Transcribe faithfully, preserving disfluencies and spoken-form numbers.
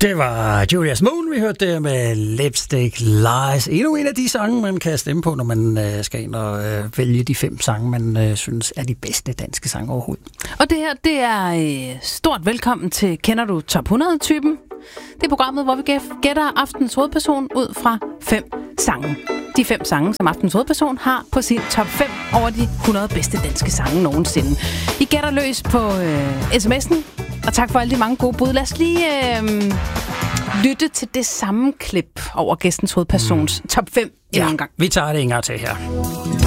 Det var Julius Moon, vi hørte der med Lipstick Lies. Endnu en af de sange, man kan stemme på, når man øh, skal ind og øh, vælge de fem sange, man øh, synes er de bedste danske sange overhovedet. Og det her, det er øh, stort velkommen til Kender du top hundrede-typen? Det er programmet, hvor vi gætter aftens hovedperson ud fra fem sange. De fem sange, som aftens hovedperson har på sin top fem over de hundrede bedste danske sange nogensinde. I gætter løs på øh, sms'en, og tak for alle de mange gode bud. Lad os lige øh, lytte til det samme klip over gæstens hovedpersons mm. top fem endnu ja, en gang. Vi tager det en gang til her.